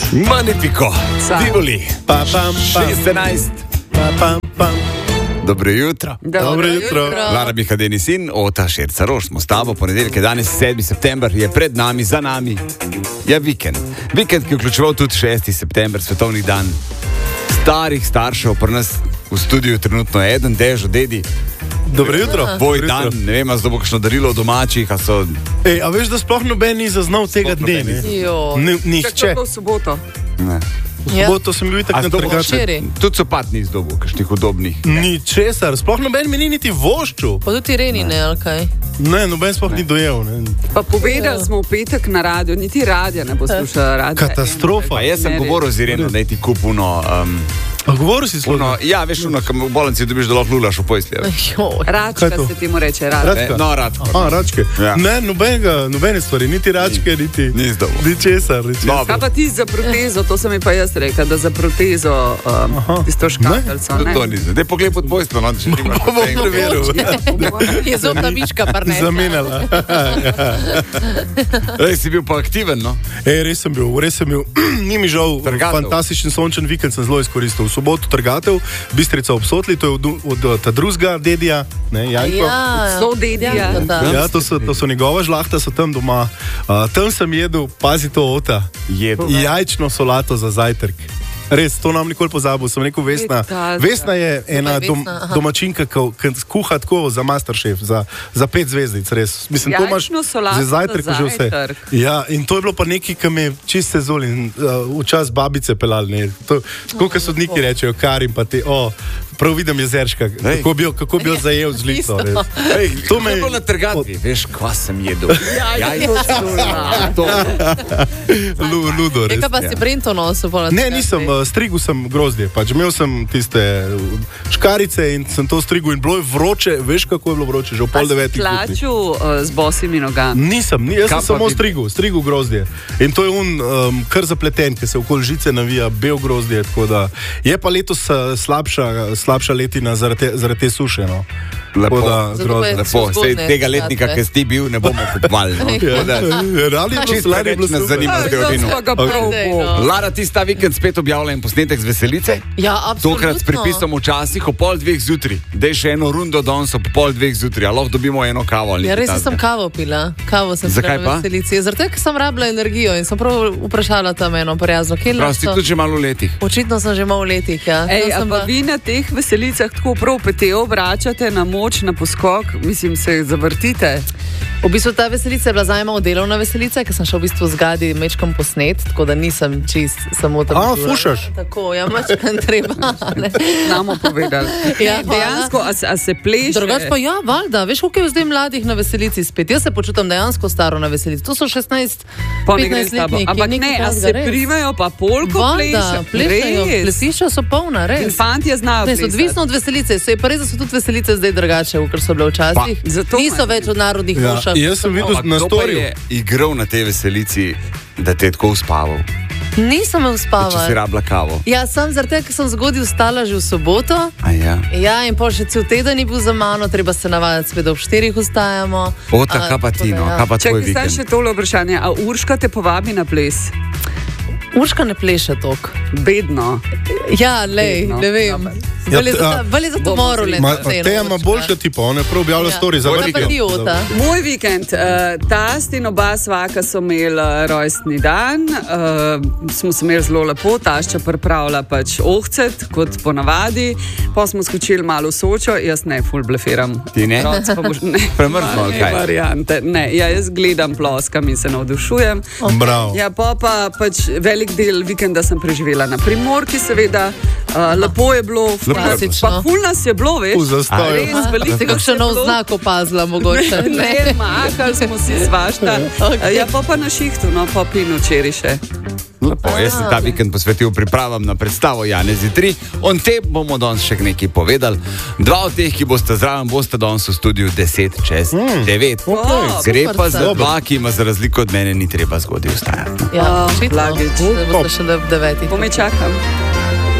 Magnifico, Tivoli, 16. Dobro jutro. Dobro jutro. Lara Bihadeni sin, Ota Šerca Roš, smo s tabo, ponedeljek je danes 7. september, je pred nami, za nami. Je vikend. Vikend, ki je vključeval tudi 6. september, svetovni dan starih staršev, pri nas v studiu trenutno eden, Dežo, dedi. Dobro jutro. Tvoj dan, ne vem, a so bo kakšno darilo domačih, a so... A veš, da sploh noben ni zaznal tega dne, ne? Nihče. Kako v soboto? Ne. V soboto sem bil itak na trgaču. Tudi sopat ni izdobil, kakšnih udobnih. Ničesar, sploh noben mi ni niti voščil. Pa tudi Ireni, ne, ali kaj? Ne, noben sploh ni dojel, ne. Pa povedali smo v petek na radio, niti radija ne bo slušala radio. Katastrofa. Pa jaz sem govoril z Ireno, da je ti kupuno... A govoril si slušal? Ja, veš, v bolnici dobiš, da lahko lulaš v pojslje. Račka se ti mu reče, račka. No, račka. Račke. Ja. Ne, nobene stvari, niti račke, niti... Ni izdobil. Ničesar. Kaj pa ti za protezo, to sem mi pa jaz rekel, da za protezo tisto škateljco, ne? To ni zdaj. Daj pogled pod pojstvo, no, če ti imaš Bom preveril. Je zobna mička parnesa. Zamenjala. Res si bil pa aktiven, no? Res sem bil. Ni mi žal, fantastičen sončen vikend sem zelo izkoristil. V soboto trgatev, Bistrica ob Sotli, to je od ta drugega dedija, ne, Janko. So dedija. Ja, to so njegova žlahta, so tam doma. Tam sem jedel, pazi to, Ota, jajčno solato za zajtrk. Res, to nam nikoli pozabil, sem rekel Vesna. Vesna je ena domačinka, ki kuha tako za Masterchef, za 5 zvezdic, res. Mislim, to imaš za zajtrk že vse. Ja, in to je bilo pa nekaj, ki me čist sezul in včas babice pelali, ne. Tako, kot sodniki rečejo, Karim pa te, prav vidim jezerška, kako bi jo zajel z lico, res. To me je bilo na trgatvi, veš, kva sem jedel. Ludo, res. Kaj pa si Brento nosil? Ne, nisem, strigel sem grozdje, pač imel sem tiste škarice in sem to strigel in bilo je vroče, veš kako je bilo vroče, že v 8:30. A si plačil z bosimi nogami? Nisem, jaz sem samo strigel grozdje in to je kar zapleten, ker se okoli žice navija bel grozdje, tako da je pa letos slabša letina zaradi te suše, no. Lepo. Sej tega letnika, ki si ti bil, ne bomo kupovali. Čisto reč nas zanima z teorino. Lara, ti sta vikend spet objavljen posnetek z veselice? Ja, absolutno. Tokrat s pripisom včasih o 1:30 zjutraj. Dej še eno rundo danes ob 1:30 zjutraj, a lahko dobimo eno kavo. Ja, res sem kavo pila. Kavo sem pila na veselici. Zaradi tega, ker sem rabila energijo in sem prav vprašala tam eno prijazno. Prav, si tudi že malo v letih. Očitno sem že malo v letih, ja. A pa vi na teh veselicah tako prav peteo vračate na moč, na poskok, mislim, se zavrtite? V bistvu ta veselica je bila zdaj malo delovna veselica, ker sem šel v bistvu z Gadi mečkom posnet, tako da nisem čist samo tam. Fušaš? Tako, ja, mečkam treba. Namo povedali. Ja, dejansko, a se pleše? Drugač pa ja, valjda, veš, koliko je zdaj mladih na veselici spet. Jaz se počutam dejansko staro na veselici. To so 16-15 letniki. Ampak ne, a se privajo pa polko plešajo. Plesišča so polna, res. In fantje znajo plesati. Odvisno od veselice. Se je pa res, da so tudi veselice zdaj drugače, ker so bile včasih. Niso več od narodnih fušav. Jaz sem videl na storju. Kdo pa je igral na tej veselici, da te je tako uspaval? Nisem me uspaval. Če si rabila kavo. Ja, sem zaradi tega, ker sem zgodaj vstala že v soboto. Ja, in pol še cel teden je bil za mano, treba se navajati, spet ob 4 vstajamo. Ota, kaj pa ti, no? Kaj pa tvoj vikend? Čakaj, zdaj še tole vprašanje. A Urška te povabi na ples? Urška ne pleše tok. Bedno. Ja, lej, ne vem. Bolje za to moru leto. Teja ima boljša tipa, ona je prav objavila story za vikend. Moj vikend, tast in oba svaka so imeli rojstni dan, smo se imeli zelo lepo, tašča pripravila pač ohcet, kot ponavadi, pa smo skočili malo v Sočo, jaz ne ful blefiram. Ti ne? Premrzlo, kaj? Variante, ne, ja, jaz gledam ploskam in se navdušujem. Bravo. Ja, pa pač velik del vikenda sem preživela na Primorki, seveda, lepo je bilo, pa ful nas je bilo, veš. V zastoju. Ste kakšen nov znak opazila, mogoče? Ne, mahali smo si svašta. Ja, pa na šihtu, no, pa pinu včeraj še. Lepo, jaz sem ta vikend posvetil pripravam na predstavo Janezi 3. O tem bomo danes še nekaj povedali. Dva od teh, ki boste zraven, boste danes v studiu 10:09. Gre pa za dva, ki ima za razliko od mene ni treba zgodaj vstajati. Ja, očitno. Boste še v 9. Pome čakam.